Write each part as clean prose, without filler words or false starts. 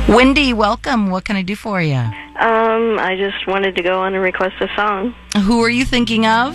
Wendy, welcome. What can I do for you? I just wanted to go on and request a song. Who are you thinking of?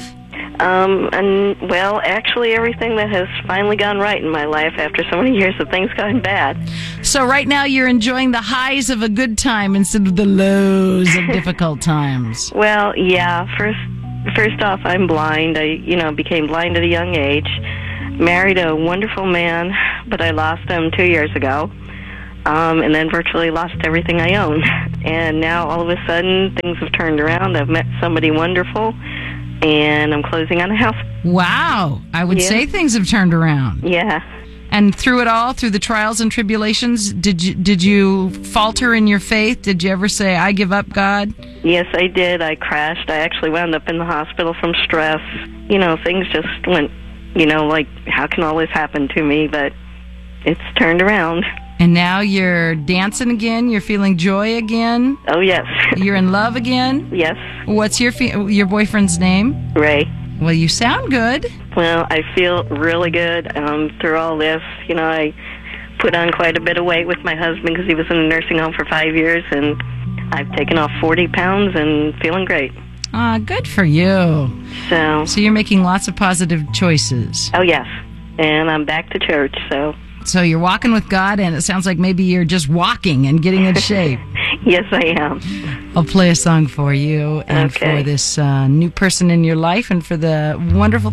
Actually everything that has finally gone right in my life after so many years of things going bad. So right now you're enjoying the highs of a good time instead of the lows of difficult times. Well, yeah. First off, I'm blind. I became blind at a young age. Married a wonderful man, but I lost him 2 years ago. And then virtually lost everything I own. And now all of a sudden things have turned around. I've met somebody wonderful, and I'm closing on a house. Wow. I would say things have turned around. Yeah. And through it all, through the trials and tribulations, did you falter in your faith? Did you ever say, I give up, God? Yes, I did. I crashed. I actually wound up in the hospital from stress. Things just went, like, how can all this happen to me? But it's turned around. And now you're dancing again? You're feeling joy again? Oh, yes. You're in love again? Yes. What's your boyfriend's name? Ray. Well, you sound good. Well, I feel really good through all this. I put on quite a bit of weight with my husband because he was in a nursing home for 5 years, and I've taken off 40 pounds and feeling great. Good for you. So you're making lots of positive choices. Oh, yes. And I'm back to church, so... So you're walking with God, and it sounds like maybe you're just walking and getting in shape. Yes, I am. I'll play a song for you and for this new person in your life and for the wonderful